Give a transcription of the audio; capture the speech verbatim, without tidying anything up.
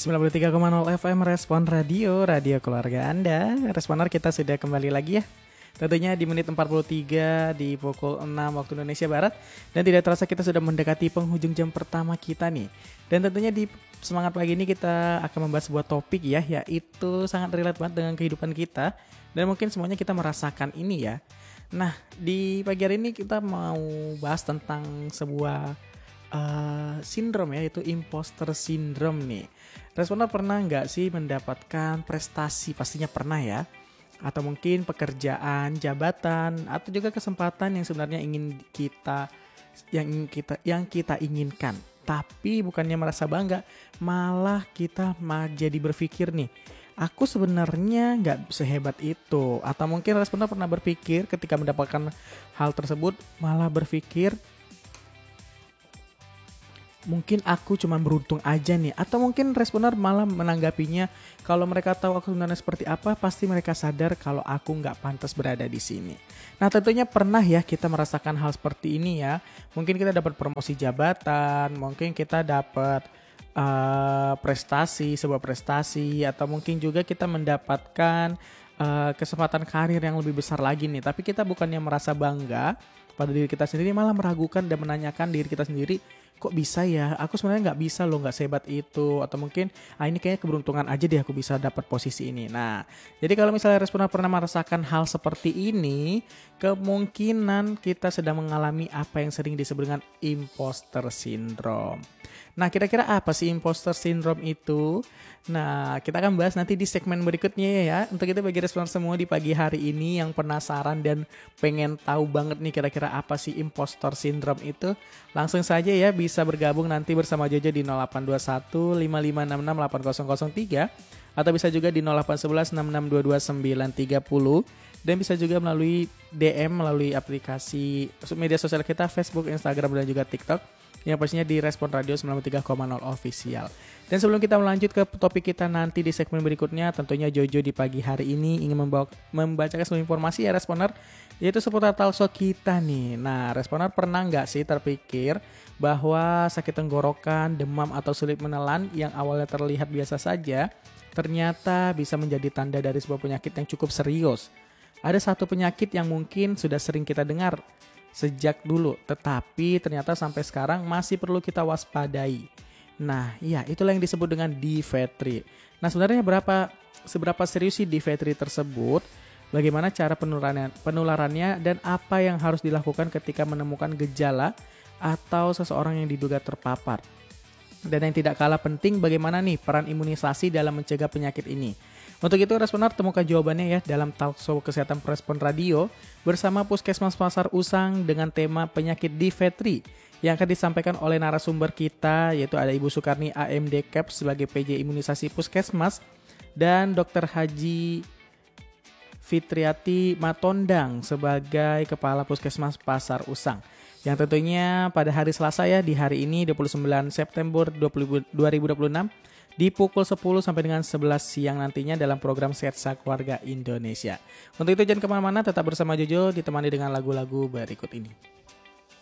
sembilan puluh tiga koma nol F M Respon Radio, radio keluarga Anda. Responer kita sudah kembali lagi ya. Tentunya di menit empat puluh tiga di pukul enam waktu Indonesia Barat. Dan tidak terasa kita sudah mendekati penghujung jam pertama kita nih. Dan tentunya di semangat pagi ini kita akan membahas sebuah topik ya, yaitu sangat relate banget dengan kehidupan kita. Dan mungkin semuanya kita merasakan ini ya. Nah, di pagi hari ini kita mau bahas tentang sebuah Uh, sindrom ya, yaitu imposter syndrome nih. Responer pernah nggak sih mendapatkan prestasi? Pastinya pernah ya. Atau mungkin pekerjaan, jabatan, atau juga kesempatan yang sebenarnya ingin kita yang ingin kita yang kita inginkan. Tapi bukannya merasa bangga, malah kita jadi berpikir nih, aku sebenarnya nggak sehebat itu. Atau mungkin responer pernah berpikir ketika mendapatkan hal tersebut, malah berpikir mungkin aku cuma beruntung aja nih. Atau mungkin responer malah menanggapinya, kalau mereka tahu aku sebenarnya seperti apa, pasti mereka sadar kalau aku nggak pantas berada di sini. Nah, tentunya pernah ya kita merasakan hal seperti ini ya. Mungkin kita dapat promosi jabatan, mungkin kita dapat uh, prestasi, sebuah prestasi, atau mungkin juga kita mendapatkan uh, kesempatan karir yang lebih besar lagi nih. Tapi kita bukannya merasa bangga pada diri kita sendiri, malah meragukan dan menanyakan diri kita sendiri, kok bisa ya? Aku sebenarnya nggak bisa loh, nggak sehebat itu. Atau mungkin, ah ini kayaknya keberuntungan aja deh aku bisa dapat posisi ini. Nah, jadi kalau misalnya responer pernah merasakan hal seperti ini, kemungkinan kita sedang mengalami apa yang sering disebut dengan imposter syndrome. Nah, kira-kira apa sih imposter syndrome itu? Nah, kita akan bahas nanti di segmen berikutnya ya. Untuk itu bagi responer semua di pagi hari ini yang penasaran dan pengen tahu banget nih kira-kira apa sih imposter syndrome itu, langsung saja ya bisa bergabung nanti bersama Jojo di nol delapan dua satu lima lima enam enam delapan nol nol tiga atau bisa juga di nol delapan satu satu enam enam dua dua sembilan tiga nol dan bisa juga melalui D M melalui aplikasi media sosial kita Facebook, Instagram dan juga TikTok yang pastinya di Respon Radio sembilan puluh tiga koma nol Official. Dan sebelum kita melanjut ke topik kita nanti di segmen berikutnya, tentunya Jojo di pagi hari ini ingin membawa, membacakan sebuah informasi ya Responer, yaitu seputar talkshow kita nih. Nah, Responer pernah nggak sih terpikir bahwa sakit tenggorokan, demam atau sulit menelan yang awalnya terlihat biasa saja, ternyata bisa menjadi tanda dari sebuah penyakit yang cukup serius. Ada satu penyakit yang mungkin sudah sering kita dengar sejak dulu, tetapi ternyata sampai sekarang masih perlu kita waspadai. Nah, iya, itulah yang disebut dengan difetri. Nah, sebenarnya berapa seberapa serius sih difetri tersebut? Bagaimana cara penularannya, penularannya dan apa yang harus dilakukan ketika menemukan gejala atau seseorang yang diduga terpapar? Dan yang tidak kalah penting, bagaimana nih peran imunisasi dalam mencegah penyakit ini? Untuk itu, Responer temukan jawabannya ya dalam talkshow Kesehatan Respon Radio bersama Puskesmas Pasar Usang dengan tema penyakit difetri yang akan disampaikan oleh narasumber kita, yaitu ada Ibu Sukarni A M D Cap sebagai P J Imunisasi Puskesmas dan Dokter Haji Fitriati Matondang sebagai Kepala Puskesmas Pasar Usang. Yang tentunya pada hari Selasa ya, di hari ini dua puluh sembilan September dua ribu dua puluh enam di pukul sepuluh sampai dengan sebelas siang nantinya dalam program Sketsa Keluarga Indonesia. Untuk itu jangan kemana-mana, tetap bersama Jojo ditemani dengan lagu-lagu berikut ini.